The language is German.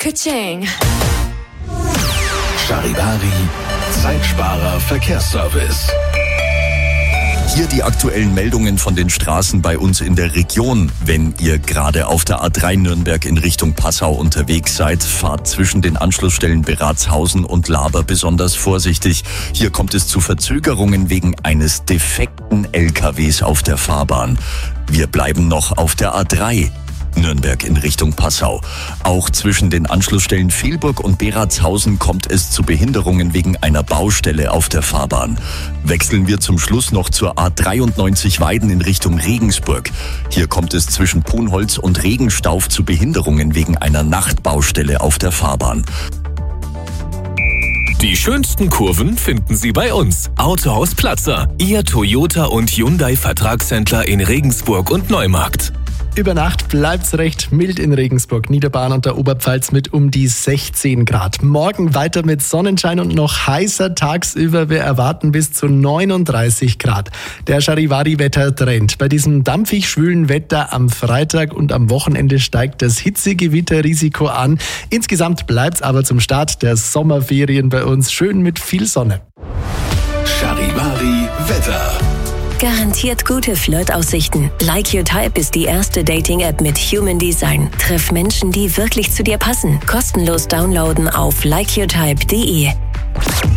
Ka-ching. Charivari, Zeitsparer Verkehrsservice. Hier die aktuellen Meldungen von den Straßen bei uns in der Region. Wenn ihr gerade auf der A3 Nürnberg in Richtung Passau unterwegs seid, fahrt zwischen den Anschlussstellen Beratshausen und Laber besonders vorsichtig. Hier kommt es zu Verzögerungen wegen eines defekten LKWs auf der Fahrbahn. Wir bleiben noch auf der A3. Nürnberg in Richtung Passau. Auch zwischen den Anschlussstellen Vilburg und Beratshausen kommt es zu Behinderungen wegen einer Baustelle auf der Fahrbahn. Wechseln wir zum Schluss noch zur A93 Weiden in Richtung Regensburg. Hier kommt es zwischen Punholz und Regenstauf zu Behinderungen wegen einer Nachtbaustelle auf der Fahrbahn. Die schönsten Kurven finden Sie bei uns. Autohaus Platzer, Ihr Toyota und Hyundai Vertragshändler in Regensburg und Neumarkt. Über Nacht bleibt's recht mild in Regensburg, Niederbayern und der Oberpfalz mit um die 16 Grad. Morgen weiter mit Sonnenschein und noch heißer tagsüber. Wir erwarten bis zu 39 Grad. Der Charivari-Wettertrend. Bei diesem dampfig schwülen Wetter am Freitag und am Wochenende steigt das Hitzegewitterrisiko an. Insgesamt bleibt's aber zum Start der Sommerferien bei uns schön mit viel Sonne. Charivari Wetter. Garantiert gute Flirtaussichten. Like Your Type ist die erste Dating-App mit Human Design. Triff Menschen, die wirklich zu dir passen. Kostenlos downloaden auf likeyourtype.de.